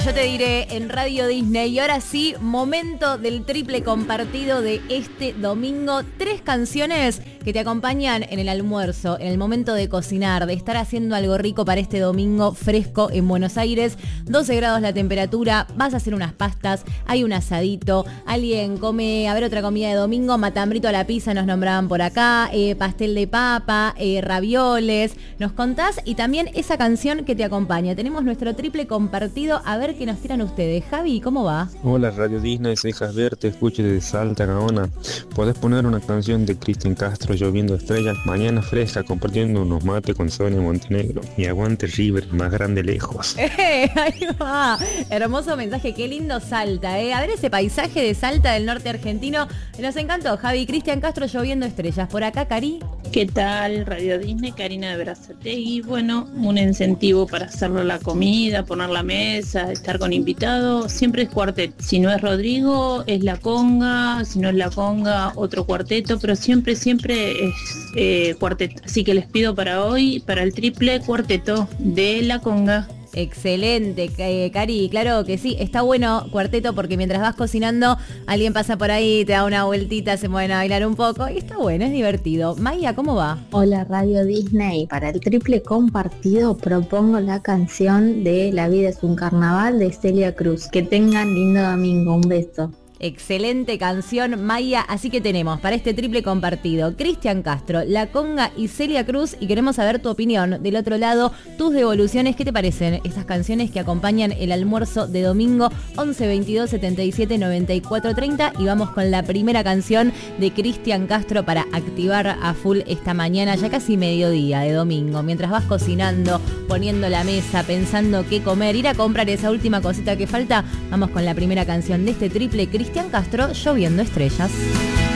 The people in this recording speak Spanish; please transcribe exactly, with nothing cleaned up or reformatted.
Yo te diré en Radio Disney. Y ahora sí, momento del triple compartido de este domingo. Tres canciones que te acompañan en el almuerzo, en el momento de cocinar, de estar haciendo algo rico para este domingo fresco en Buenos Aires. doce grados la temperatura, vas a hacer unas pastas, hay un asadito, alguien come, a ver, otra comida de domingo, matambrito a la pizza nos nombraban por acá, eh, pastel de papa, eh, ravioles. Nos contás y también esa canción que te acompaña. Tenemos nuestro triple compartido, a ver qué nos tiran ustedes. Javi, ¿cómo va? Hola Radio Disney, soy Javier, te escucho desde Salta, Gaona. ¿Podés poner una canción de Cristian Castro, Lloviendo Estrellas? Mañana fresca, compartiendo unos mates con Sonia Montenegro. Y aguante River, más grande lejos. Eh, ahí va. Hermoso mensaje, qué lindo Salta, eh. A ver ese paisaje de Salta del norte argentino. Nos encantó, Javi. Cristian Castro, Lloviendo Estrellas. Por acá, Cari. ¿Qué tal, Radio Disney? Karina de Berazategui. Bueno, un incentivo para hacerlo la comida, poner la mesa, estar con invitados. Siempre es cuarteto. Si no es Rodrigo, es la conga. Si no es la conga, otro cuarteto. Pero siempre, siempre es eh, cuarteto. Así que les pido para hoy, para el triple cuarteto de la conga. Excelente, eh, Cari, claro que sí, está bueno cuarteto porque mientras vas cocinando alguien pasa por ahí, te da una vueltita, se mueven a bailar un poco y está bueno, es divertido. Maya, ¿cómo va? Hola Radio Disney, para el triple compartido propongo la canción de La vida es un carnaval de Celia Cruz. Que tengan lindo domingo, un beso. Excelente canción, Maya. Así que tenemos para este triple compartido Cristian Castro, La Conga y Celia Cruz. Y queremos saber tu opinión. Del otro lado, tus devoluciones. ¿Qué te parecen estas canciones que acompañan el almuerzo de domingo? once veintidós setenta y siete noventa y cuatro treinta. Y vamos con la primera canción de Cristian Castro para activar a full esta mañana, ya casi mediodía de domingo. Mientras vas cocinando, poniendo la mesa, pensando qué comer, ir a comprar esa última cosita que falta, vamos con la primera canción de este triple. Cristian Castro, Lloviendo Estrellas.